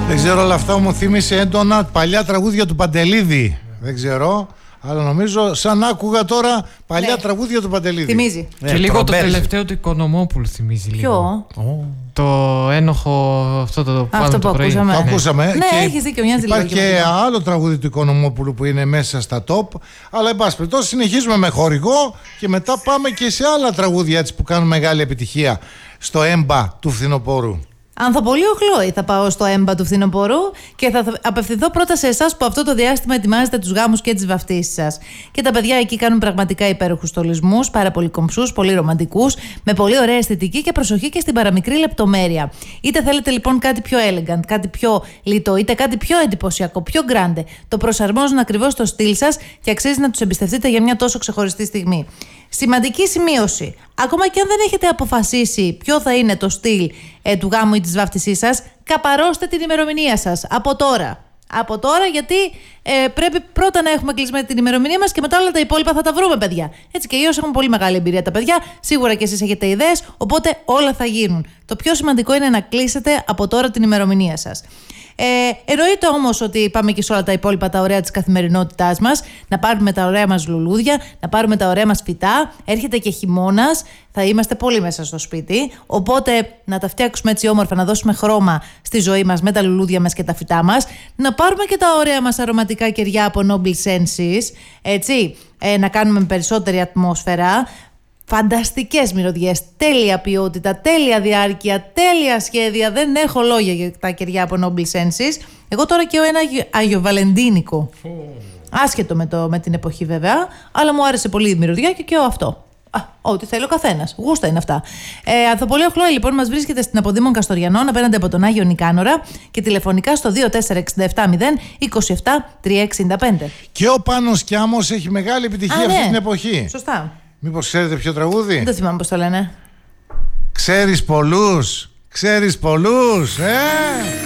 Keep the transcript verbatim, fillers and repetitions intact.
Δεν ξέρω, όλα αυτά μου θύμισε έντονα παλιά τραγούδια του Παντελίδη. Δεν ξέρω, αλλά νομίζω σαν άκουγα τώρα παλιά ναι. τραγούδια του Παντελίδη. Θυμίζει. Και ε, λίγο το τελευταίο του Οικονομόπουλου θυμίζει. Ποιο? Λίγο. Oh. Το ένοχο αυτό το Α, αυτό που το ακούσαμε. Το ακούσαμε. Ναι, και έχεις δίκιο, μοιάζει λίγο. Υπάρχει και άλλο τραγούδι του Οικονομόπουλου που είναι μέσα στα top. Αλλά εν πάση περιπτώσει συνεχίζουμε με χορηγό και μετά πάμε και σε άλλα τραγούδια έτσι, που κάνουν μεγάλη επιτυχία στο έμπα του φθινοπόρου. Ανθοπολείο Χλόη θα πάω στο έμπα του φθινοπόρου και θα απευθυνθώ πρώτα σε εσάς που αυτό το διάστημα ετοιμάζετε τους γάμους και τις βαφτίσεις σας. Και τα παιδιά εκεί κάνουν πραγματικά υπέροχους στολισμούς, πάρα πολύ κομψούς, πολύ ρομαντικούς, με πολύ ωραία αισθητική και προσοχή και στην παραμικρή λεπτομέρεια. Είτε θέλετε λοιπόν κάτι πιο elegant, κάτι πιο λιτό, είτε κάτι πιο εντυπωσιακό, πιο grande. Το προσαρμόζουν ακριβώς στο στυλ σας και αξίζει να τους εμπιστευτείτε για μια τόσο ξεχωριστή στιγμή. Σημαντική σημείωση. Ακόμα και αν δεν έχετε αποφασίσει ποιο θα είναι το στυλ ε, του γάμου ή της βάφτισής σας, καπαρώστε την ημερομηνία σας από τώρα. Από τώρα, γιατί ε, πρέπει πρώτα να έχουμε κλεισμένη την ημερομηνία μας και μετά όλα τα υπόλοιπα θα τα βρούμε, παιδιά. Έτσι και ίως έχουν πολύ μεγάλη εμπειρία τα παιδιά, σίγουρα και εσείς έχετε ιδέες, οπότε όλα θα γίνουν. Το πιο σημαντικό είναι να κλείσετε από τώρα την ημερομηνία σας. Ε, εννοείται όμως ότι πάμε και σε όλα τα υπόλοιπα τα ωραία της καθημερινότητάς μας. Να πάρουμε τα ωραία μας λουλούδια, να πάρουμε τα ωραία μας φυτά. Έρχεται και χειμώνας, θα είμαστε πολύ μέσα στο σπίτι. Οπότε να τα φτιάξουμε έτσι όμορφα, να δώσουμε χρώμα στη ζωή μας με τα λουλούδια μας και τα φυτά μας. Να πάρουμε και τα ωραία μας αρωματικά κεριά από Noble Senses, έτσι, ε, να κάνουμε με περισσότερη ατμόσφαιρα. Φανταστικές μυρωδιές, τέλεια ποιότητα, τέλεια διάρκεια, τέλεια σχέδια. Δεν έχω λόγια για τα κεριά από Noble Senses. Εγώ τώρα και ένα Αγιοβαλεντίνικο. Oh. Άσχετο με, το, με την εποχή βέβαια, αλλά μου άρεσε πολύ η μυρωδιά και και αυτό. Α, ό,τι θέλει ο καθένας. Γούστα είναι αυτά. Ε, Ανθοπολείο Χλόη λοιπόν μας βρίσκεται στην Αποδήμων Καστοριανών απέναντι από τον Άγιο Νικάνορα και τηλεφωνικά στο δύο τέσσερα έξι επτά μηδέν είκοσι επτά τριακόσια εξήντα πέντε. Και ο Πάνος Κιάμος έχει μεγάλη επιτυχία. Α, αυτή ναι. την εποχή. Σωστά. Μήπως ξέρετε ποιο τραγούδι? Δεν θυμάμαι πώς το λένε. Ξέρεις πολλούς, ξέρεις πολλούς, ε!